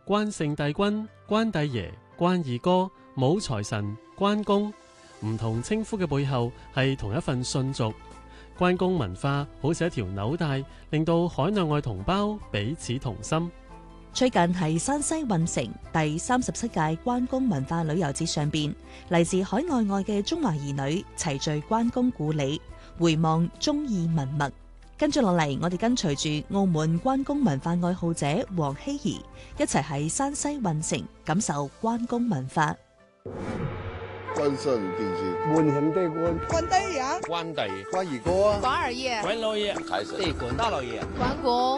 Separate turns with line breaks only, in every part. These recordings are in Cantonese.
關聖帝君、關帝爺、關二哥、武財神、關公，唔同稱呼嘅背後係同一份信俗。關公文化好似一條紐帶，令到海內外同胞彼此同心。
最近喺山西運城第37屆關公文化旅遊節上邊，嚟自海內外嘅中華兒女齊聚關公故里，回望忠義文物。跟住落嚟，我哋跟隨住澳門關公文化愛好者黃希怡，一齊喺山西運城感受關公文化。
關聖帝君、
關聖帝君、
關帝爺、
關帝、關二哥、
關二爺、
關老爺、財神、帝君、大老爺、
關公。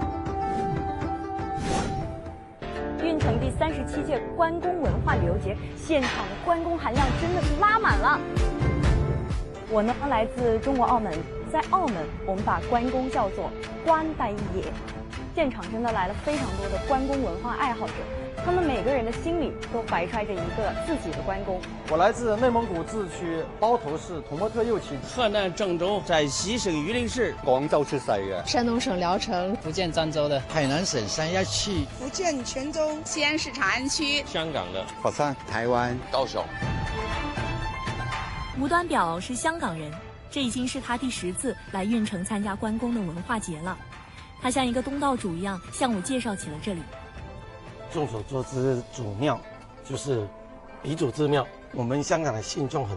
運城第37屆關公文化旅遊節，現場的關公含量真的是拉滿了。我呢來自中國澳門，在澳門我們把關公叫做關帝爺，現場真的來了非常多的關公文化愛好者，他們每個人的心裡都懷揣着一個自己的關公。
我來自內蒙古自區包頭市統莫特右旗，
河南鄭州、陝西省榆林市、
廣州市西嘅、
山東省聊城、
福建漳州的、
海南省三亞區、
福建泉州、
西安市長安區、
香港的、
佛山、
台灣、
高雄。
吳端表是香港人，這已經是他第10次來運城參加關公的文化節了。他像一個東道主一樣向我介紹起了這裡。
眾所周知，祖廟就是鼻祖之廟，我們香港的信眾很